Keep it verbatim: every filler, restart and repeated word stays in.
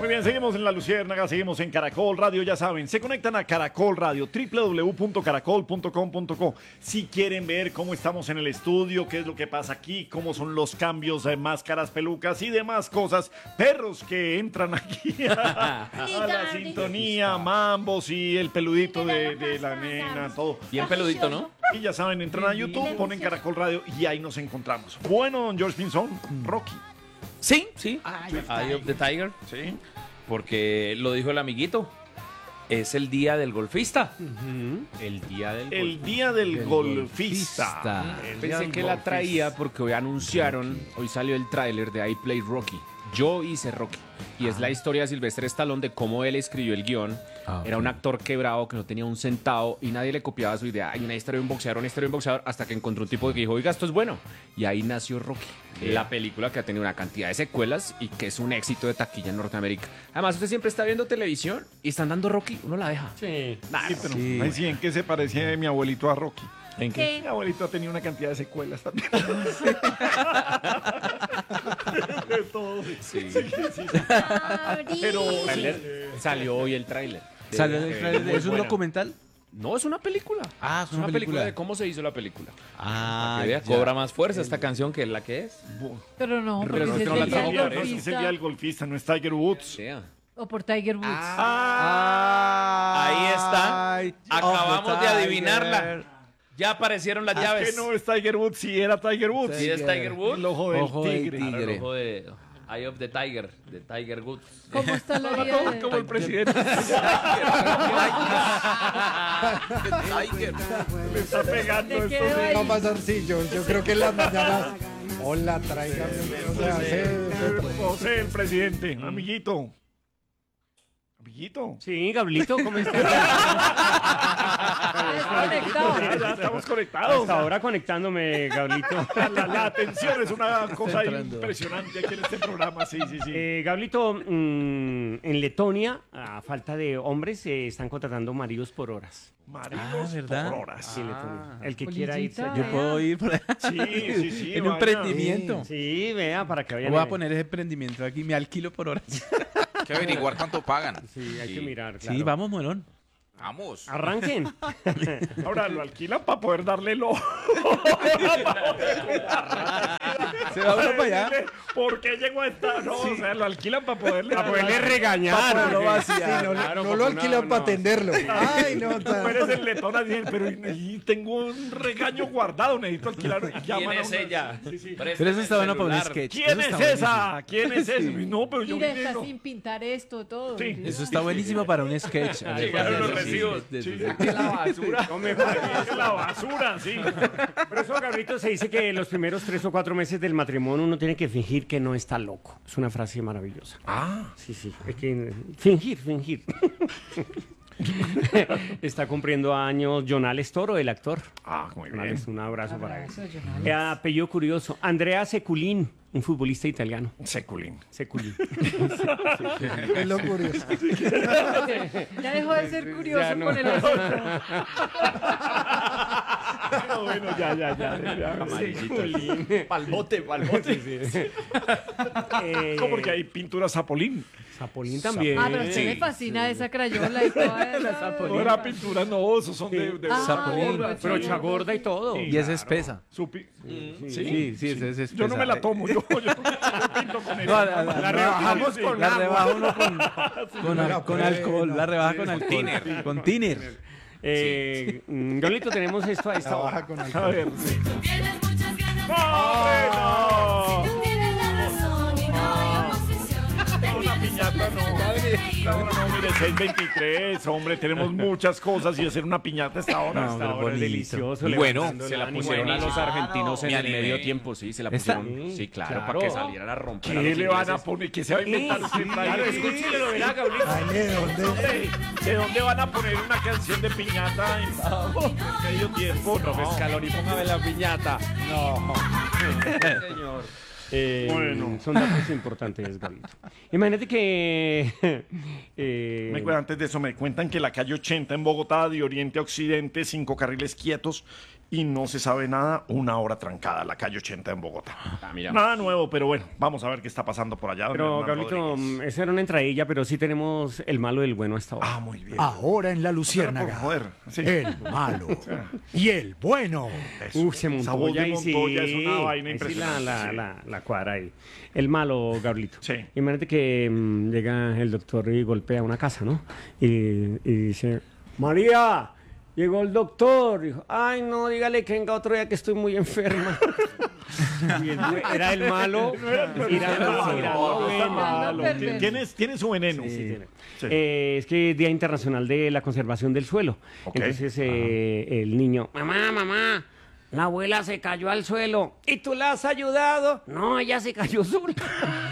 Muy bien, seguimos en La Luciérnaga, seguimos en Caracol Radio, ya saben, se conectan a Caracol Radio, doble u doble u doble u punto caracol punto com punto co. Si quieren ver cómo estamos en el estudio, qué es lo que pasa aquí, cómo son los cambios de máscaras, pelucas y demás cosas, perros que entran aquí a, a la sintonía, mambos y el peludito de, de la nena, todo. Bien peludito, ¿no? Y ya saben, entran a YouTube, ponen Caracol Radio y ahí nos encontramos. Bueno, don George Pinzón, Rocky. Sí, sí. Eye of the Tiger. Sí. Porque lo dijo el amiguito. Es el día del golfista. Uh-huh. El día del El golfista. día del, del golfista. golfista. El día Pensé del que la golfista. traía porque hoy anunciaron, hoy salió el tráiler de I Play Rocky. Yo hice Rocky. Y es la historia de Sylvester Stallone de cómo él escribió el guión. Ah, ok. Era un actor quebrado que no tenía un centavo y nadie le copiaba su idea. Hay una historia de un boxeador, una historia de un boxeador, hasta que encontró un tipo que dijo, oiga, esto es bueno. Y ahí nació Rocky. La película que ha tenido una cantidad de secuelas y que es un éxito de taquilla en Norteamérica. Además, usted siempre está viendo televisión y están dando Rocky, uno la deja. Sí. Sí, pero Sí. ahí sí, ¿en qué se parecía mi abuelito a Rocky? ¿En qué? Mi abuelito ha tenido una cantidad de secuelas también. De todo. Sí. Pero Tráiler. Salió hoy el tráiler. ¿Salió De- el que trailer? muy ¿Es un buena. documental? No, es una película. Ah, Es una película de cómo se hizo la película. Ah, Que vea, ya. cobra más fuerza esta canción que la que es. Pero no, porque Pero es no el la día trajo del por eso, es el día del golfista golfista, no es Tiger Woods. Sea. o por Tiger Woods. Ah, Ahí está. Ay, Acabamos of de the adivinarla. Tiger. Ya aparecieron las ¿Por llaves. qué no es Tiger Woods si era Tiger Woods? Sí, es Tiger Woods. El ojo del Ojo del tigre. tigre. Claro, el ojo de Eye of the Tiger, de Tiger Woods. ¿Cómo está la vida? de- Como el presidente. Tiger. Le está pegando ¿De esto. qué va ahí? Va a pasar, sí, yo, yo creo que en las mañanas. Hola, tráigame. O sea, se- José, el presidente. Amiguito. Amiguito. Sí, Gablito, ¿cómo estás? Desconectado. Ya, ya estamos conectados. Hasta ahora conectándome, Gablito. La, la- la atención es una cosa entrando. impresionante aquí en este programa. Sí, sí, sí. Eh, Gablito, mm, en Letonia, a falta de hombres, eh, están contratando maridos por horas. Maridos Ah, ¿verdad? por horas. Sí, en Letonia. Ah. El que quiera irse. Pollillita, Yo vea. puedo ir por ahí. Sí, sí, sí. En un vaya. emprendimiento. Sí, vea, para que vayan. Voy a eh, poner ese emprendimiento aquí, me alquilo por horas. Hay que averiguar cuánto pagan. Sí, hay Sí. que mirar. Claro. Sí, vamos, Morón. Vamos. Arranquen. Ahora lo alquilan para poder darle el ojo. Se va uno para allá. ¿Por qué llegó a esta? No, o sea, lo alquilan para poderle Para poderle regañar. Para poderlo porque- vaciar. Sí, no, Claro, no porque lo una- alquilan para no. atenderlo. Ay, no, Tú tan- eres el letón, dicen, pero y- y tengo un regaño guardado, necesito alquilar. Y ¿Quién llaman a es una- ella? Sí, sí. Pero eso está bueno para un sketch. ¿Quién Eso es está esa? ¿Quién es esa? No, pero yo Mira, vine, está no. sin pintar esto, todo. Sí. buenísimo. Eso está buenísimo para un sketch. Llegaron los Sí, recibos. sí, sí, sí. La basura. No me Es la basura, sí. Pero eso, Gablito, se dice que los primeros tres o cuatro meses del matrimonio uno tiene que fingir que no está loco. Es una frase maravillosa. Ah, Sí, sí. Es que fingir, fingir. Está cumpliendo años Jonales Toro, el actor. ah, muy bien. Jonales, un abrazo para él. Abrazo, Jonales. Eh, apellido curioso. Andrea Seculín, un futbolista italiano. Seculín. Seculín. es lo curioso. Ya dejó de ser curioso Ya no. con el asunto. No, bueno, ya, ya, ya. ya. Seculín. Palbote, palbote. Eh, No, porque hay pintura Zapolín. Zapolín también. Ah, pero a usted le fascina esa crayola y toda esa. No era pintura, no, esos son de, de Ah, Zapolín. bueno, Brocha sí. gorda y todo. Y es espesa. Supi- Sí, sí, es, es espesa. Yo no me la tomo, yo, yo, yo pinto con No, ella. la, la- La rebajamos Sí, con la agua. rebaja uno con, con, al- la con prueba. alcohol. La rebaja con alcohol. tiner. Con tiner. Eh, mm, Gablito, tenemos esto a esta hora. Trabaja con A alcohol. ver. Tienes muchas ganas ¡No, hombre, no! de tienes la razón y no hay oposición. La piñata no. No, no, mire, seis veintitrés, hombre, tenemos muchas cosas y hacer una piñata a esta hora. No, Hasta pero ahora. Ahora es bonito. delicioso. Y bueno, levantando Se el la ánimo. pusieron a los argentinos en Me el animé. medio tiempo, sí, se la ¿Esta? pusieron. Sí, claro, Claro. para que salieran a romper. a ¿Qué los le van a ingleses. poner? ¿Qué se va a inventar usted? Claro, escúchele, lo verá, Gablito. Ay, ¿de dónde? Hombre, ¿de dónde van a poner una canción de piñata en medio tiempo? Profe No. Scaloni, póngame la piñata. No. Señor. Eh, Bueno. Son datos importantes, Gablito. Imagínate que... eh, Me cuentan, antes de eso, me cuentan que la calle ochenta en Bogotá, de oriente a occidente, cinco carriles quietos, y no se sabe nada, una hora trancada, la calle ochenta en Bogotá. Ah, mira. Nada nuevo, pero bueno, vamos a ver qué está pasando por allá. don Pero, Hernán Gabrielito, Rodríguez. esa era una entradilla, pero sí tenemos el malo y el bueno hasta ahora. Ah, muy bien. Ahora en la Por Luciérnaga. joder, sí. El malo y el bueno. Eso. Uf, se Esa voz Montoya de y sí. Montoya es una vaina ahí sí la, impresionante. la, sí. la, la cuadra ahí. El malo, Gabrielito. Sí. Imagínate que mm, llega el doctor y golpea una casa, ¿no? Y, y dice, María, llegó el doctor. Dijo, ay, no, dígale que venga otro día que estoy muy enferma. Y el due- era el malo. Tirando, tirando veneno. malo. Tien- Tiene, tiene su veneno. Sí, tiene. Sí. Eh, es que es Día Internacional de la Conservación del Suelo. Ok. Entonces eh, el niño, mamá, mamá, la abuela se cayó al suelo. ¿Y tú la has ayudado? No, ella se cayó sola.